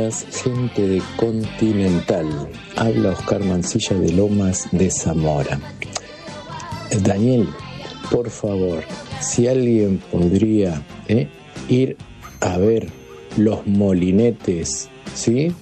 Gente de Continental, habla Oscar Mancilla de Lomas de Zamora. Daniel, por favor, si alguien podría ir a ver los molinetes, ¿sí?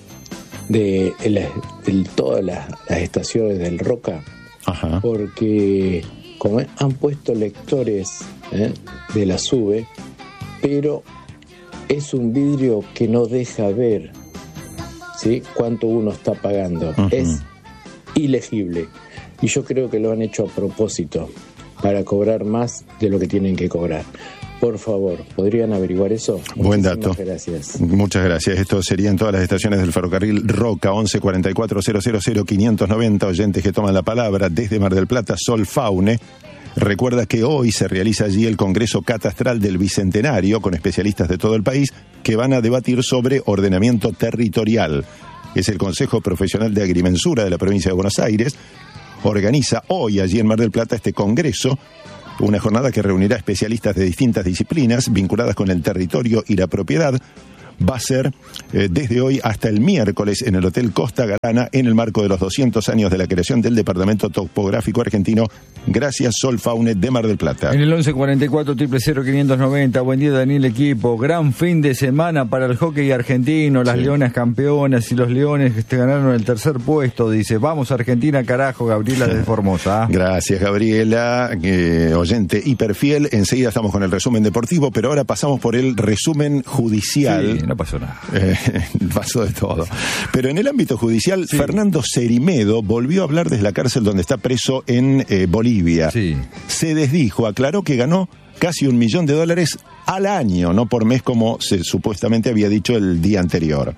de todas las estaciones del Roca. Ajá. Porque como han puesto lectores de la SUBE, pero es un vidrio que no deja ver, ¿sí?, cuánto uno está pagando. Uh-huh. Es ilegible. Y yo creo que lo han hecho a propósito, para cobrar más de lo que tienen que cobrar. Por favor, ¿podrían averiguar eso? Buen dato. Muchas gracias. Muchas gracias. Esto sería en todas las estaciones del ferrocarril Roca, 11 44 000 590, oyentes que toman la palabra desde Mar del Plata. Sol Faune recuerda que hoy se realiza allí el Congreso Catastral del Bicentenario, con especialistas de todo el país que van a debatir sobre ordenamiento territorial. Es el Consejo Profesional de Agrimensura de la provincia de Buenos Aires. Organiza hoy allí en Mar del Plata este congreso, una jornada que reunirá especialistas de distintas disciplinas vinculadas con el territorio y la propiedad. Va a ser desde hoy hasta el miércoles en el Hotel Costa Garana, en el marco de los 200 años de la creación del Departamento Topográfico Argentino. Gracias, Sol Faune de Mar del Plata. En el 1144 000 590. Buen día, Daniel, equipo. Gran fin de semana para el hockey argentino. Las Leonas campeonas y los Leones que ganaron el tercer puesto. Dice, vamos Argentina, carajo. Gabriela de Formosa. Gracias, Gabriela, oyente hiperfiel. Enseguida estamos con el resumen deportivo, pero ahora pasamos por el resumen judicial. Sí, no pasó nada. Pasó de todo. Pero en el ámbito judicial, sí, Fernando Cerimedo volvió a hablar desde la cárcel donde está preso en Bolivia. Sí. Se desdijo, aclaró que ganó casi $1 millón al año, no por mes como se supuestamente había dicho el día anterior.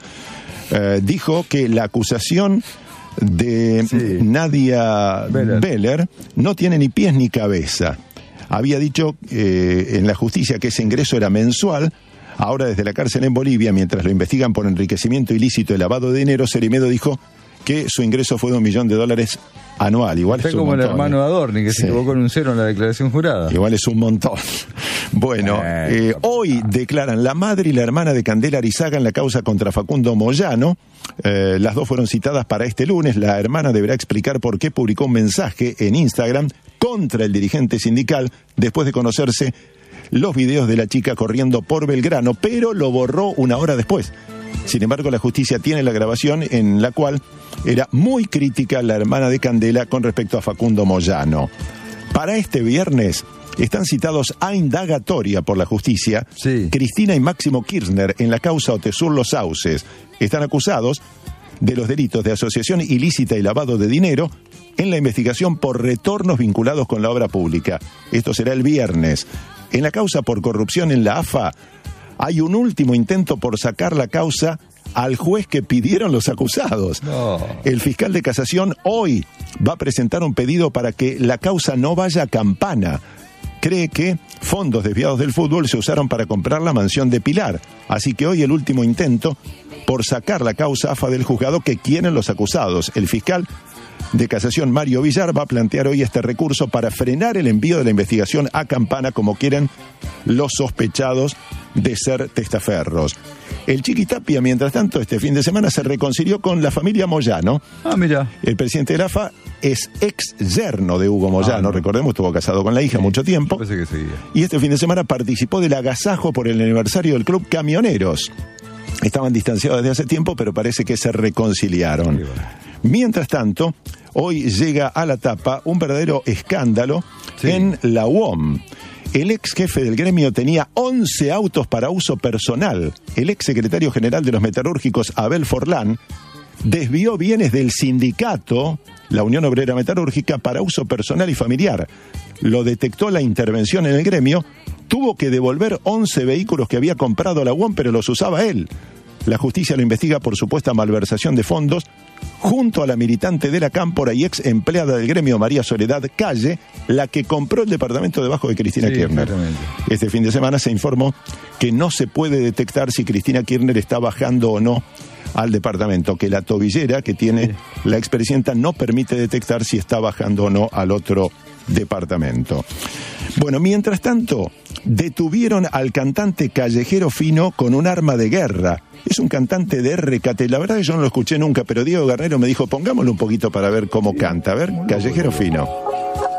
Dijo que la acusación de Nadia Beller no tiene ni pies ni cabeza. Había dicho en la justicia que ese ingreso era mensual. Ahora, desde la cárcel en Bolivia, mientras lo investigan por enriquecimiento ilícito y lavado de dinero, Cerimedo dijo que su ingreso fue de $1 millón anual. Igual es un como montón, el hermano de Adorni, que se equivocó en un cero en la declaración jurada. Igual es un montón. Bueno, hoy declaran la madre y la hermana de Candela Arizaga en la causa contra Facundo Moyano. Las dos fueron citadas para este lunes. La hermana deberá explicar por qué publicó un mensaje en Instagram contra el dirigente sindical después de conocerse los videos de la chica corriendo por Belgrano, pero lo borró una hora después. Sin embargo, la justicia tiene la grabación en la cual era muy crítica la hermana de Candela con respecto a Facundo Moyano. Para este viernes están citados a indagatoria por la justicia Cristina y Máximo Kirchner en la causa Otesur Los Sauces. Están acusados de los delitos de asociación ilícita y lavado de dinero en la investigación por retornos vinculados con la obra pública. Esto será el viernes. En la causa por corrupción en la AFA hay un último intento por sacar la causa al juez que pidieron los acusados. No. El fiscal de casación hoy va a presentar un pedido para que la causa no vaya a Campana. Cree que fondos desviados del fútbol se usaron para comprar la mansión de Pilar. Así que hoy el último intento por sacar la causa AFA del juzgado que quieren los acusados. El fiscal de casación Mario Villar va a plantear hoy este recurso para frenar el envío de la investigación a Campana, como quieren los sospechados de ser testaferros. El Chiquitapia, mientras tanto, este fin de semana se reconcilió con la familia Moyano. Ah, mira. El presidente de la AFA es ex yerno de Hugo Moyano, recordemos, estuvo casado con la hija mucho tiempo. Pensé que seguía. Y este fin de semana participó del agasajo por el aniversario del Club Camioneros. Estaban distanciados desde hace tiempo, pero parece que se reconciliaron. Mientras tanto, hoy llega a la tapa un verdadero escándalo en la UOM. El ex jefe del gremio tenía 11 autos para uso personal. El ex secretario general de los metalúrgicos, Abel Forlán, desvió bienes del sindicato, la Unión Obrera Metalúrgica, para uso personal y familiar. Lo detectó la intervención en el gremio. Tuvo que devolver 11 vehículos que había comprado la UOM, pero los usaba él. La justicia lo investiga por supuesta malversación de fondos junto a la militante de la Cámpora y ex empleada del gremio María Soledad Calle, la que compró el departamento debajo de Cristina Kirchner. Este fin de semana se informó que no se puede detectar si Cristina Kirchner está bajando o no al departamento, que la tobillera que tiene la expresidenta no permite detectar si está bajando o no al otro departamento. Bueno, mientras tanto, detuvieron al cantante Callejero Fino con un arma de guerra. Es un cantante de RKT. La verdad que yo no lo escuché nunca, pero Diego Garnero me dijo, pongámoslo un poquito para ver cómo canta. A ver, Callejero Fino.